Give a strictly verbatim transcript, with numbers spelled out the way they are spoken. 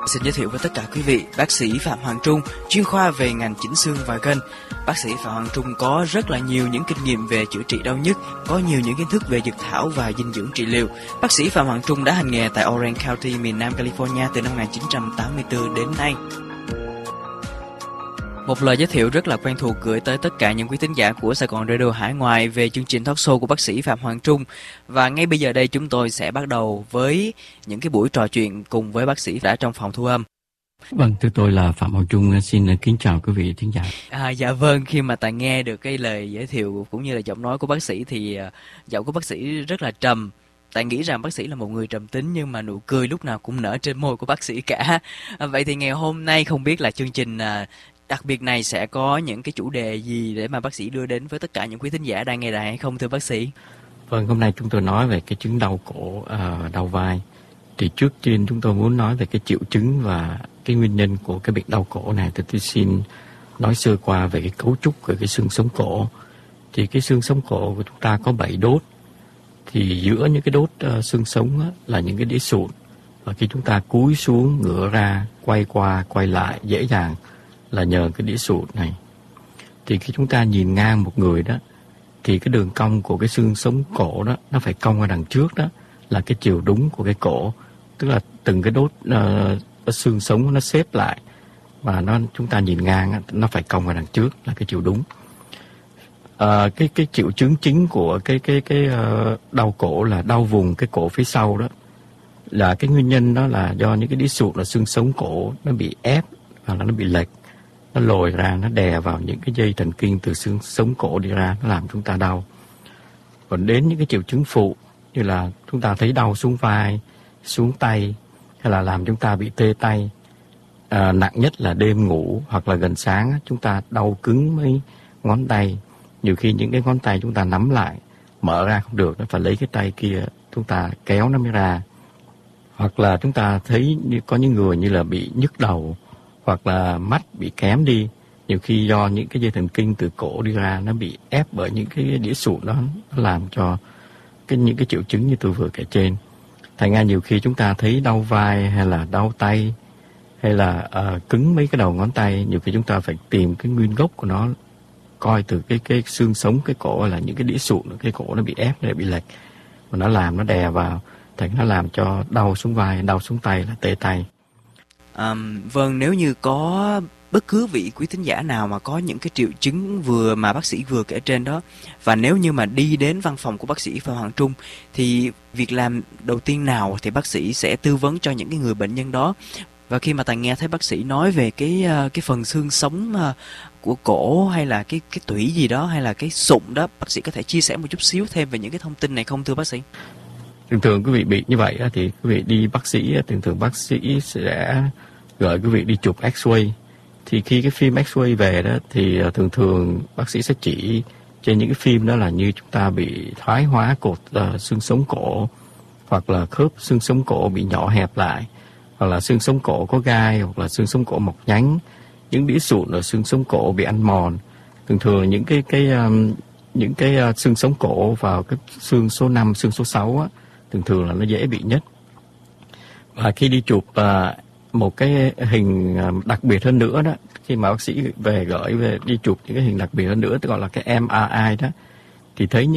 Xin giới thiệu với tất cả quý vị, bác sĩ Phạm Hoàng Trung, chuyên khoa về ngành chỉnh xương và gân. Bác sĩ Phạm Hoàng Trung có rất là nhiều những kinh nghiệm về chữa trị đau nhức, có nhiều những kiến thức về dược thảo và dinh dưỡng trị liệu. Bác sĩ Phạm Hoàng Trung đã hành nghề tại Orange County, miền Nam California từ năm một nghìn chín trăm tám mươi tư đến nay. Một lời giới thiệu rất là quen thuộc gửi tới tất cả những quý thính giả của Sài Gòn Radio Hải Ngoại về chương trình talk show của bác sĩ Phạm Hoàng Trung. Và ngay bây giờ đây chúng tôi sẽ bắt đầu với những cái buổi trò chuyện cùng với bác sĩ đã trong phòng thu âm. Vâng, thưa tôi là Phạm Hoàng Trung, xin kính chào quý vị thính giả. À, dạ vâng, khi mà Tài nghe được cái lời giới thiệu cũng như là giọng nói của bác sĩ thì uh, giọng của bác sĩ rất là trầm. Tại nghĩ rằng bác sĩ là một người trầm tính nhưng mà nụ cười lúc nào cũng nở trên môi của bác sĩ cả. À, vậy thì ngày hôm nay không biết là chương trình uh, đặc biệt này sẽ có những cái chủ đề gì để mà bác sĩ đưa đến với tất cả những quý thính giả đang nghe đài hay không thưa bác sĩ? Vâng, hôm nay chúng tôi nói về cái chứng đau cổ, uh, đau vai. Thì trước tiên chúng tôi muốn nói về cái triệu chứng và cái nguyên nhân của cái bệnh đau cổ này. Thì tôi xin nói sơ qua về cái cấu trúc của cái xương sống cổ. Thì cái xương sống cổ của chúng ta có bảy đốt. Thì giữa những cái đốt uh, xương sống á, là những cái đĩa sụn. Và khi chúng ta cúi xuống, ngửa ra, quay qua, quay lại dễ dàng là nhờ cái đĩa sụn này. Thì khi chúng ta nhìn ngang một người đó, thì cái đường cong của cái xương sống cổ đó nó phải cong qua đằng trước đó, là cái chiều đúng của cái cổ. Tức là từng cái đốt uh, xương sống nó xếp lại và nó chúng ta nhìn ngang nó phải cong qua đằng trước là cái chiều đúng. Uh, cái cái triệu chứng chính của cái cái cái uh, đau cổ là đau vùng cái cổ phía sau đó, là cái nguyên nhân đó là do những cái đĩa sụn là xương sống cổ nó bị ép hoặc là nó bị lệch, nó lồi ra, nó đè vào những cái dây thần kinh từ xương sống cổ đi ra, nó làm chúng ta đau. Còn đến những cái triệu chứng phụ như là chúng ta thấy đau xuống vai, xuống tay, hay là làm chúng ta bị tê tay. À, nặng nhất là đêm ngủ hoặc là gần sáng chúng ta đau cứng mấy ngón tay. Nhiều khi những cái ngón tay chúng ta nắm lại, mở ra không được, nó phải lấy cái tay kia chúng ta kéo nó mới ra. Hoặc là chúng ta thấy như có những người như là bị nhức đầu, hoặc là mắt bị kém đi. Nhiều khi do những cái dây thần kinh từ cổ đi ra nó bị ép bởi những cái đĩa sụn đó, nó làm cho cái những cái triệu chứng như tôi vừa kể trên. Thành ra nhiều khi chúng ta thấy đau vai hay là đau tay hay là uh, cứng mấy cái đầu ngón tay, nhiều khi chúng ta phải tìm cái nguyên gốc của nó, coi từ cái cái xương sống cái cổ là những cái đĩa sụn, cái cổ nó bị ép, nó bị lệch và nó làm nó đè vào, thành nó làm cho đau xuống vai, đau xuống tay là tê tay. À, vâng, nếu như có bất cứ vị quý thính giả nào mà có những cái triệu chứng vừa mà bác sĩ vừa kể trên đó, và nếu như mà đi đến văn phòng của bác sĩ Phạm Hoàng Trung thì việc làm đầu tiên nào thì bác sĩ sẽ tư vấn cho những cái người bệnh nhân đó. Và khi mà Tài nghe thấy bác sĩ nói về cái cái phần xương sống của cổ hay là cái cái tủy gì đó hay là cái sụn đó, bác sĩ có thể chia sẻ một chút xíu thêm về những cái thông tin này không thưa bác sĩ? Thường thường quý vị bị như vậy thì quý vị đi bác sĩ, thường thường bác sĩ sẽ gửi quý vị đi chụp X-ray. Thì khi cái phim X-ray về đó thì thường thường bác sĩ sẽ chỉ trên những cái phim đó là như chúng ta bị thoái hóa cột uh, xương sống cổ, hoặc là khớp xương sống cổ bị nhỏ hẹp lại, hoặc là xương sống cổ có gai, hoặc là xương sống cổ mọc nhánh, những đĩa sụn ở xương sống cổ bị ăn mòn. Thường thường những cái cái um, những cái uh, xương sống cổ vào cái xương số năm, xương số sáu á, thường thường là nó dễ bị nhất. Và khi đi chụp uh, một cái hình uh, đặc biệt hơn nữa đó, khi mà bác sĩ về gửi về đi chụp những cái hình đặc biệt hơn nữa, tức gọi là cái em rờ i đó, thì thấy những